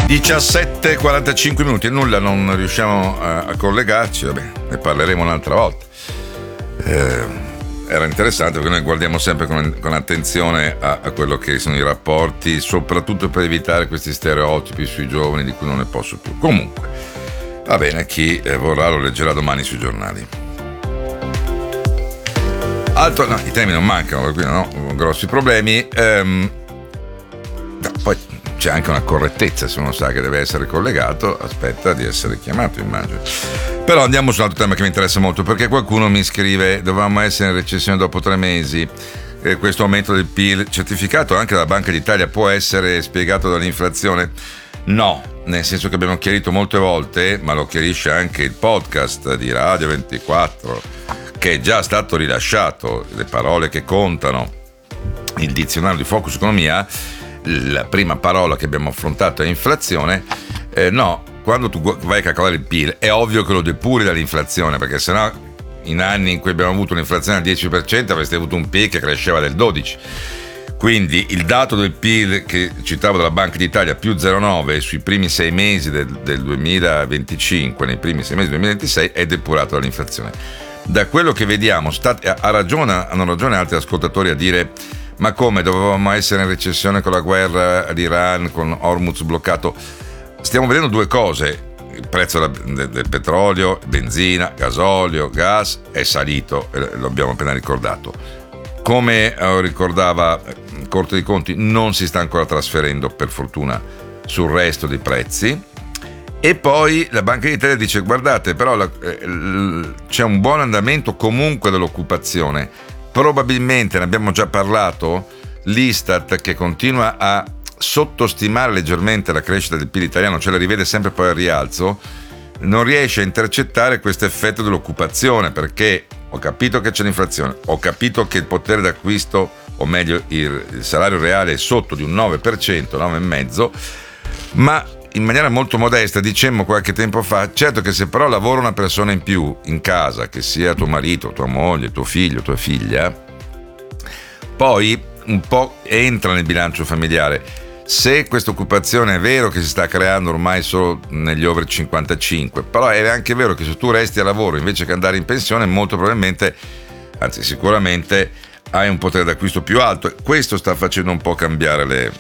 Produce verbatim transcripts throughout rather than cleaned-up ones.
diciassette e quarantacinque minuti, nulla, non riusciamo a, a collegarci, vabbè, ne parleremo un'altra volta. Eh, era interessante perché noi guardiamo sempre con, con attenzione a, a quello che sono i rapporti, soprattutto per evitare questi stereotipi sui giovani di cui non ne posso più. Comunque, va bene, chi eh, vorrà lo leggerà domani sui giornali. Altro, no, i temi non mancano, per cui non ho grossi problemi. Ehm, no, poi c'è anche una correttezza, se uno sa che deve essere collegato, aspetta di essere chiamato, immagino. Però andiamo su un altro tema che mi interessa molto, perché qualcuno mi scrive: dovevamo essere in recessione dopo tre mesi, eh, questo aumento del P I L certificato anche dalla Banca d'Italia può essere spiegato dall'inflazione? No, nel senso che abbiamo chiarito molte volte, ma lo chiarisce anche il podcast di Radio ventiquattro, che è già stato rilasciato, le parole che contano, il dizionario di Focus Economia. La prima parola che abbiamo affrontato è inflazione. Eh, no, quando tu vai a calcolare il P I L è ovvio che lo depuri dall'inflazione, perché sennò in anni in cui abbiamo avuto un'inflazione al dieci per cento avreste avuto un P I L che cresceva del dodici per cento. Quindi il dato del P I L che citavo dalla Banca d'Italia, più zero virgola nove sui primi sei mesi del, del duemilaventicinque, nei primi sei mesi del duemilaventisei, è depurato dall'inflazione. Da quello che vediamo, sta, ha ragione, hanno ragione altri ascoltatori a dire: ma come, dovevamo essere in recessione con la guerra all'Iran, con Hormuz bloccato? Stiamo vedendo due cose: il prezzo del, del petrolio, benzina, gasolio, gas è salito, lo abbiamo appena ricordato. Come ricordava Corte dei Conti, non si sta ancora trasferendo, per fortuna, sul resto dei prezzi. E poi la Banca d'Italia dice: guardate, però la, eh, c'è un buon andamento comunque dell'occupazione. Probabilmente, ne abbiamo già parlato, l'Istat, che continua a sottostimare leggermente la crescita del P I L italiano, cioè la rivede sempre poi al rialzo, non riesce a intercettare questo effetto dell'occupazione, perché ho capito che c'è l'inflazione, ho capito che il potere d'acquisto, o meglio il, il salario reale è sotto di un nove per cento, nove virgola cinque per cento, ma in maniera molto modesta dicemmo qualche tempo fa: certo che se però lavora una persona in più in casa, che sia tuo marito, tua moglie, tuo figlio, tua figlia, poi un po' entra nel bilancio familiare. Se questa occupazione è vero che si sta creando ormai solo negli over cinquantacinque, però è anche vero che se tu resti a lavoro invece che andare in pensione, molto probabilmente, anzi sicuramente, hai un potere d'acquisto più alto. Questo sta facendo un po' cambiare le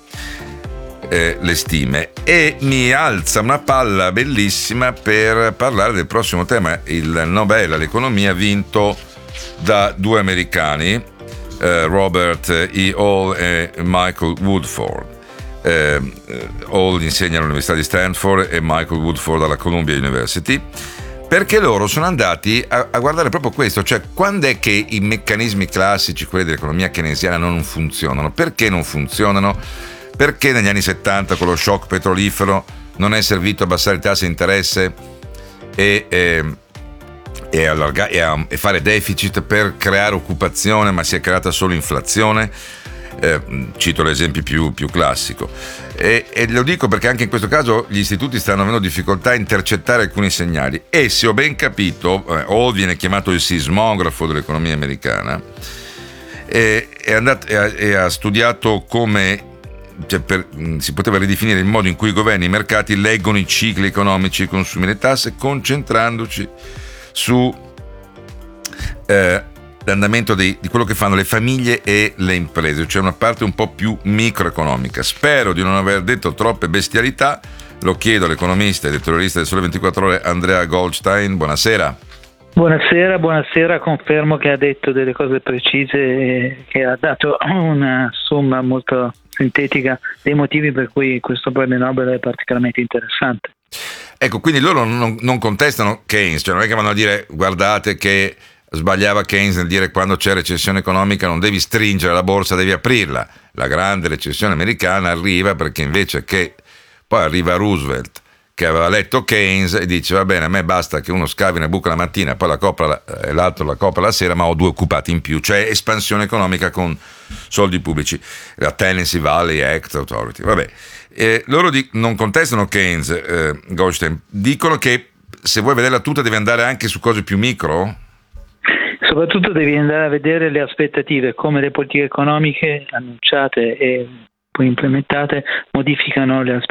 Eh, le stime, e mi alza una palla bellissima per parlare del prossimo tema, il Nobel all'economia vinto da due americani, eh, Robert E. Hall e Michael Woodford. eh, Hall insegna all'Università di Stanford e Michael Woodford alla Columbia University, perché loro sono andati a, a guardare proprio questo, cioè quando è che i meccanismi classici, quelli dell'economia keynesiana, non funzionano, perché non funzionano. Perché negli anni settanta, con lo shock petrolifero, non è servito a abbassare i tassi di interesse e, e, e, allarga, e, a, e fare deficit per creare occupazione, ma si è creata solo inflazione? Eh, cito l'esempio più, più classico. E, e lo dico perché anche in questo caso gli istituti stanno avendo difficoltà a intercettare alcuni segnali. E se ho ben capito, eh, Hall viene chiamato il sismografo dell'economia americana, e, è andato, e, ha, e ha studiato come... Cioè per, si poteva ridefinire il modo in cui i governi e i mercati leggono i cicli economici, i consumi, le tasse, concentrandoci su eh, l'andamento dei, di quello che fanno le famiglie e le imprese, cioè una parte un po' più microeconomica. Spero di non aver detto troppe bestialità, lo chiedo all'economista e editorialista del Sole ventiquattro Ore Andrea Goldstein. Buonasera. Buonasera, buonasera, confermo che ha detto delle cose precise e che ha dato una somma molto sintetica dei motivi per cui questo premio Nobel è particolarmente interessante. Ecco, quindi loro non, non contestano Keynes, cioè non è che vanno a dire: guardate che sbagliava Keynes nel dire quando c'è recessione economica non devi stringere la borsa, devi aprirla. La grande recessione americana arriva perché invece che poi arriva Roosevelt, che aveva letto Keynes e dice: va bene, a me basta che uno scavi una buca la mattina e poi la copra la, e l'altro la copra la sera, ma ho due occupati in più, cioè espansione economica con soldi pubblici, la Tennessee Valley Act Authority. Vabbè, eh, loro di, non contestano Keynes, eh, Goldstein, dicono che se vuoi vederla tutta devi andare anche su cose più micro? Soprattutto devi andare a vedere le aspettative, come le politiche economiche annunciate e poi implementate modificano le aspettative